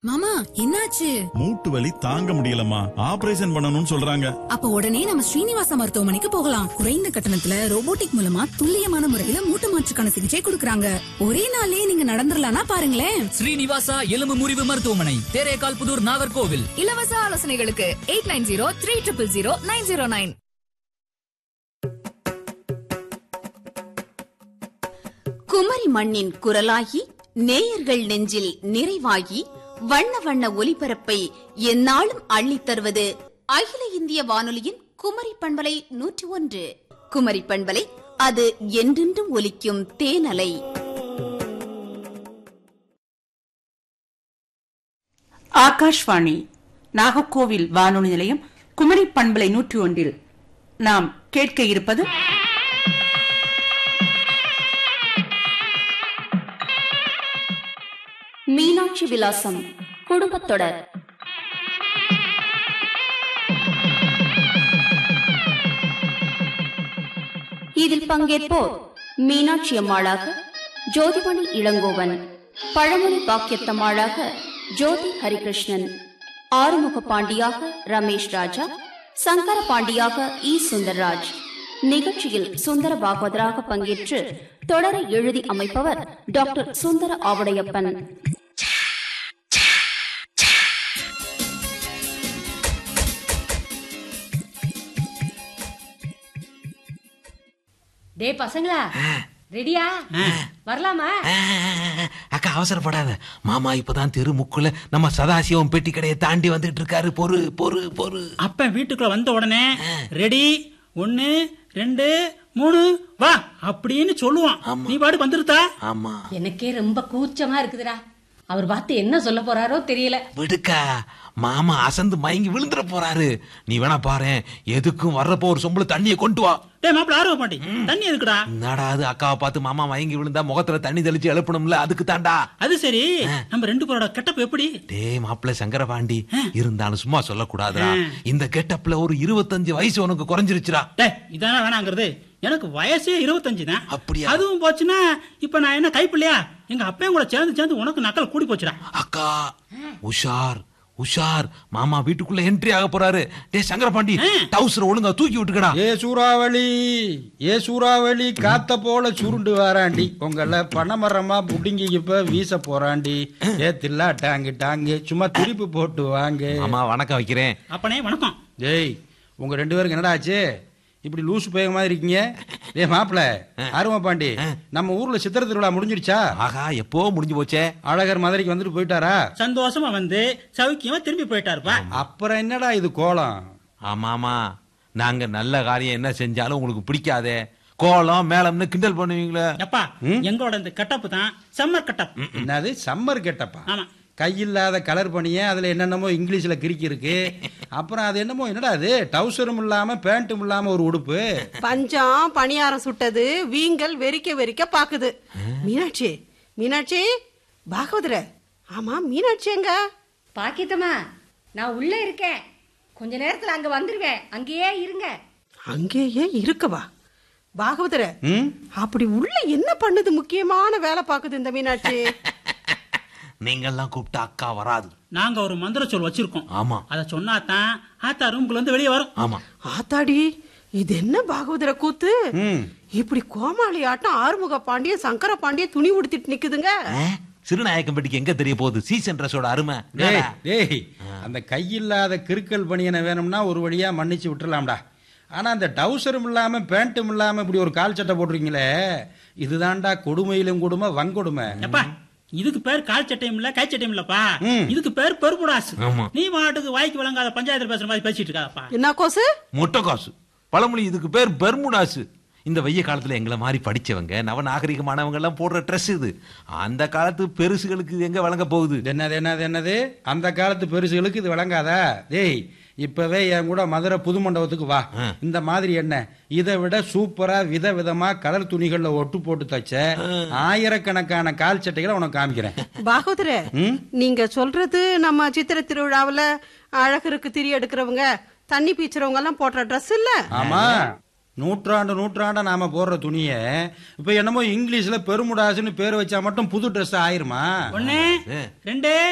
மாமா என்னாச்சு? மூட்டு வலி தாங்க முடியலம்மா, ஆபரேஷன் பண்ணணும்னு சொல்றாங்க. அப்ப உடனே நம்ம ஸ்ரீனிவாசா மருத்துவமனைக்கு போகலாம். குறைந்த கட்டணத்துல ரோபோட்டிக் மூலமா துல்லியமான முறையில மூட்டு மாற்றுக்கான சிகிச்சை கொடுக்கறாங்க. ஒரே நாள்லயே நீங்க நடந்துடலாம்னா பாருங்களேன். ஸ்ரீனிவாசா எலும்பு முறிவு மருத்துவமனை, தேரேகால் புதூர், நாகர்கோவில். இலவச ஆலோசனைகளுக்கு 8903000909. குமரி மண்ணின் குரலாகி நேயர்கள் நெஞ்சில் நிறைவாகி வண்ண வண்ண ஒலிபரப்பை எந்நாளும் அள்ளித் தருவது அகில இந்திய வானொலியின் குமரி பண்பலை 101. குமரி பண்பலை, அது என்றென்றும் ஒலிக்கும் தேனலை. ஆகாஷ்வாணி நாகர்கோவில் வானொலி நிலையம் குமரி பண்பலை 101. நாம் கேட்க இருப்பது மீனாட்சி விலாசம் குடும்பத்தொடர். இதில் பங்கேற்போர் மீனாட்சி அம்மாளாக ஜோதிமணி இளங்கோவன், பழமொழி பாக்கியத்தம்மாளாக ஜோதி ஹரிகிருஷ்ணன், ஆறுமுக பாண்டியாக ரமேஷ் ராஜா, சங்கர பாண்டியாக இ சுந்தர்ராஜ். நிகழ்ச்சியில் சுந்தர பாகவதராக பங்கேற்று தொடரை எழுதி அமைப்பவர் டாக்டர் சுந்தர ஆவுடையப்பன். டே பசங்களா, ரெடியா? வரலாமா? அக்கா அவசரப்படாத, மாமா இப்பதான் தெரு முக்குல நம்ம சதாசிவம் பெட்டி கடையை தாண்டி வந்துட்டு இருக்காரு. பொறு பொறு பொறு. அப்ப வீட்டுக்குள்ள வந்த உடனே ரெடி 1 2 3 வா அப்படின்னு சொல்லுவான். நீ பாடு வந்துருத்தா? ஆமா, எனக்கே ரொம்ப கூச்சமா இருக்குதுடா. அவர் பார்த்து என்ன சொல்ல போறாரோ தெரியல. விடுக்கா, மாமா அசந்து மயங்கி விழுந்துட போறாரு. நீ வேணா பாரு, எதுக்கும் வர்றப்போ ஒரு சொம்புல தண்ணியை கொண்டு வா. மாப்பிள்ள ஆர்வ மாட்டி, தண்ணி எதுக்குடா? என்னடா அது, அக்காவை பார்த்து மாமா மயங்கி விழுந்தா முகத்துல தண்ணி தெளிச்சு எழுப்பணும்ல, அதுக்கு தாண்டா. அது சரி, நம்ம 2 பேரோட கெட்டப் எப்படி? மாப்பிள்ள சங்கரபாண்டி இருந்தாலும் சும்மா சொல்லக்கூடாதுடா. இந்த கெட்டப்ல ஒரு 25 வயசு உனக்கு குறைஞ்சிருச்சுடா. இதான வேணாங்கிறது, எனக்கு வயசே 25 தான். அப்படியா? அதுவும் போச்சுன்னா இப்ப நான் என்ன கைப்பிள்ளையா? எங்க அப்பையும் கூட சேர்ந்து சேர்ந்து உனக்கு நக்கல் கூடி போச்சுடா. அக்கா உஷார் உஷார், மாமா வீட்டுக்குள்ள என்ட்ரி ஆக போறாரு. டே சங்கரபாண்டி, டவுசர் ஒழுங்கா தூக்கி விட்டுக்கடா. ஏ சூறாவளி காத்த போல சுருண்டு வாராண்டி, உங்கள பணமரமா புடிங்கி இப்ப வீச போறாண்டி. ஏ தில்லா டாங்கு டாங்கு, சும்மா திருப்பி போட்டு வாங்க. மாமா வணக்கம் வைக்கிறேன். அப்பனே வணக்கம். டேய், உங்க 2 பேருக்கு என்னடா ஆச்சு? இப்படி லூசு பேக மாதிரி இருக்கீங்க. ஏ மாப்பிள்ள ஆர்வ பாண்டி, நம்ம ஊர்ல சித்திர திருவிழா முடிஞ்சிருச்சா? ஆகா, எப்போ முடிஞ்சு போச்சே. அழகர் மதுரைக்கு வந்துட்டு போயிட்டாரா? சந்தோஷமா வந்து சௌக்கியமா திரும்பி போயிட்டாருப்பா. அப்புறம் என்னடா இது கோலம்? ஆமாமா, நாங்க நல்ல காரியம் என்ன செஞ்சாலும் உங்களுக்கு பிடிக்காதே. கோலம் மேலம்னு கிண்டல் பண்ணுவீங்களே. அப்பா, எங்களோட இந்த கட்டப்பு தான் சம்மர் கட்டப். என்னது சம்மர் கெட்டப்பா? ஆமா, கையில்லாத கலர் பண்ணிய அதுல என்னென்னமோ இங்கிலீஷ்ல கிறுக்கி இருக்கு. அப்புறம் அது என்னமோ என்னடா அது, டவுசரும் இல்லாம பேண்ட்டும் இல்லாம ஒரு உடுப்பு. பஞ்சம் பணியாரம் சுட்டது, வீங்கல் வெறிக்க வெறிக்க பாக்குது. மீனாட்சி மீனாட்சி பாகவதர, ஆமா மீனாட்சி எங்க? பாக்கியத்தம்மா, நான் உள்ள இருக்கேன். கொஞ்ச நேரத்துல அங்க வந்துருவேன், அங்கேயே இருங்க. அங்கேயே இருக்கவா? பாகவதர, அப்படி உள்ள என்ன பண்ணுது? முக்கியமான வேலை பாக்குது இந்த மீனாட்சி. நீங்கெல்லாம் கூப்பிட்டா அக்கா வராது. நாங்க ஒரு மந்திர சொல் வச்சிருக்கோம். ஆமா, அத சொன்னாதான் ஆத்தா ரூம்குள்ள இருந்து வெளியே வரும். ஆமா. ஆத்தாடி, இது என்ன பாகவதர கூத்து? இப்படி கோமாளி ஆட்டம் ஆறுமுக பாண்டிய சங்கர பாண்டிய துணி உடுத்திட்டு நிக்குதுங்க. சிறுநாயக்கம்பட்டிக்கு எங்க தெரிய போகுது சீசன் ட்ரெஸ்ஸோட அருமை. டேய், அந்த கையில்லாத கிறுக்கல் பணியனை வேணும்னா ஒரு வழியா மன்னிச்சு விட்டுலாம்டா. ஆனா அந்த டவுசரும் இல்லாம பேண்ட்டும் இல்லாம இப்படி ஒரு கால் சட்டை போட்டுருக்கீங்களே, இதுதான்டா கொடுமையிலும் கொடுமை, வங்கொடுமை. இதுக்கு பேர் கால் சட்டையும் இல்ல, கை சட்டையும் இல்லப்பா. இதுக்கு பேர் பெருமுடாசு. நீ மாட்டுக்கு வாய்க்கு வழங்காத பஞ்சாயத்துல பேசுற மாதிரி பேசிட்டு இருக்காப்பா. என்ன கோசு? முட்டை காசு பழமொழி. இதுக்கு பேர் பெர்முடாசு. இந்த வெய்ய காலத்துல எங்களை மாதிரி படிச்சவங்க நவநாகரிகமானவங்க எல்லாம் போடுற ட்ரெஸ் இது. அந்த காலத்து பெருசுகளுக்கு எங்க வழங்க போகுது? என்னது அந்த காலத்து பெருசுகளுக்கு இது வழங்காதா? டேய், இப்பவே என் கூட மதுரை புது மண்டபத்துக்கு வா. இந்த மாதிரி என்ன, இதை விட சூப்பரா விதவிதமா கலர் துணிகள்ல ஒட்டு போட்டு தச்ச ஆயிரக்கணக்கான கால் சட்டைகளை உனக்கு காமிக்கிறேன். பாகவதர, நீங்க சொல்றது நம்ம சித்திர திருவிழாவுல அழகருக்கு திரி எடுக்கிறவங்க, தண்ணி பீச்சுறவங்க எல்லாம் போடுற ட்ரெஸ் இல்ல? ஆமா, நூற்றாண்டா நாம போடுற துணிய இப்ப என்னமோ இங்கிலீஷ்ல பெருமுடாசுன்னு பேர் வச்சா மட்டும் புது ட்ரெஸ் ஆயிருமா? 1 2